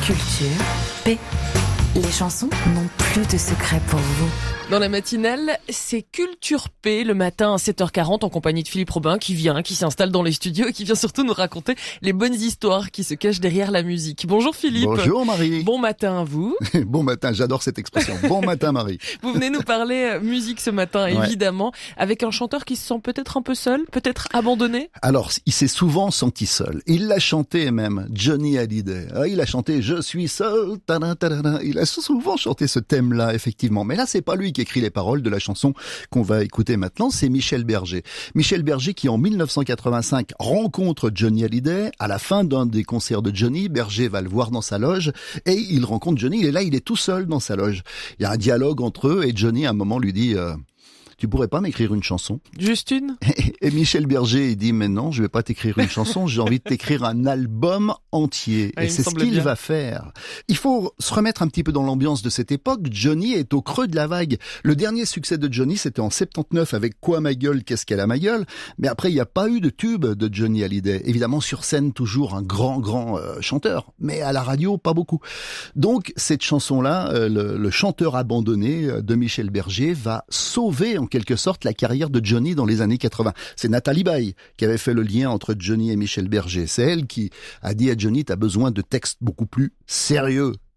Culture P. Les chansons n'ont plus de secret pour vous. Dans la matinale, c'est Culture P le matin à 7h40 en compagnie de Philippe Robin qui s'installe dans les studios et qui vient surtout nous raconter les bonnes histoires qui se cachent derrière la musique. Bonjour Philippe. Bonjour Marie. Bon matin à vous. Bon matin, j'adore cette expression. Bon matin Marie. Vous venez nous parler musique ce matin, évidemment, avec un chanteur qui se sent peut-être un peu seul, peut-être abandonné. Alors, il s'est souvent senti seul. Il l'a chanté même, Johnny Hallyday. Il a chanté « Je suis seul ». Il a souvent chanté ce thème-là, effectivement. Mais là, c'est pas lui qui écrit les paroles de la chanson qu'on va écouter maintenant, c'est Michel Berger. Michel Berger qui, en 1985, rencontre Johnny Hallyday. À la fin d'un des concerts de Johnny, Berger va le voir dans sa loge et il rencontre Johnny. Et là, il est tout seul dans sa loge. Il y a un dialogue entre eux et Johnny, à un moment, lui dit tu pourrais pas m'écrire une chanson? Juste une? Et Michel Berger, il dit, mais non, je vais pas t'écrire une chanson, j'ai envie de t'écrire un album entier. Et c'est ce qu'il va faire. Il faut se remettre un petit peu dans l'ambiance de cette époque. Johnny est au creux de la vague. Le dernier succès de Johnny, c'était en 79 avec Quoi ma gueule, qu'est-ce qu'elle a ma gueule. Mais après, il n'y a pas eu de tube de Johnny Hallyday. Évidemment, sur scène, toujours un grand chanteur. Mais à la radio, pas beaucoup. Donc, cette chanson-là, le chanteur abandonné de Michel Berger va sauver en quelque sorte la carrière de Johnny dans les années 80. C'est Nathalie Baye qui avait fait le lien entre Johnny et Michel Berger. C'est elle qui a dit à Johnny, t'as besoin de textes beaucoup plus sérieux.